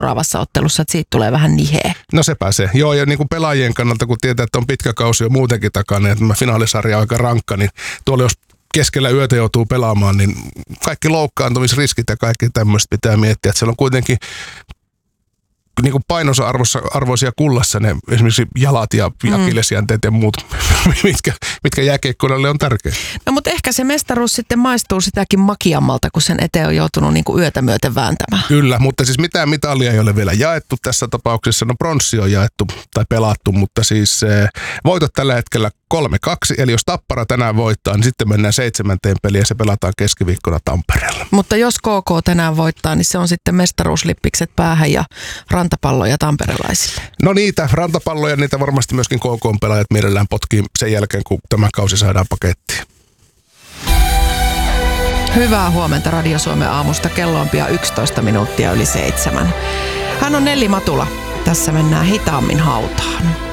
seuraavassa ottelussa, että siitä tulee vähän niheä. No sepä se. Joo, ja niin kuin pelaajien kannalta, kun tietää, että on pitkä kausi jo muutenkin takana, ja tämä finaalisarja on aika rankka, niin tuolla jos keskellä yötä joutuu pelaamaan, niin kaikki loukkaantumisriskit ja kaikki tämmöistä pitää miettiä, että siellä on kuitenkin niin kuin painonsa arvoisia kullassa ne esimerkiksi jalat ja akillesjänteet ja muut, mitkä jääkiekkoilijalle on tärkeitä. No mutta ehkä se mestaruus sitten maistuu sitäkin makiammalta, kun sen eteen on joutunut niin kuin yötä myöten vääntämään. Kyllä, mutta siis mitään mitalia ei ole vielä jaettu tässä tapauksessa. No pronssi on jaettu tai pelattu, mutta siis voitot tällä hetkellä 3-2. Eli jos Tappara tänään voittaa, niin sitten mennään 7. peliin ja se pelataan keskiviikkona Tampereella. Mutta jos KK tänään voittaa, niin se on sitten mestaruuslippikset päähän ja rantapalloja tamperelaisille. No niitä rantapalloja, niitä varmasti myöskin KK-pelaajat mielellään potkii sen jälkeen, kun tämä kausi saadaan pakettiin. Hyvää huomenta Radio Suomen aamusta. Kello on pian 11 minuuttia yli 7. Hän on Nelli Matula. Tässä mennään hitaammin hautaan.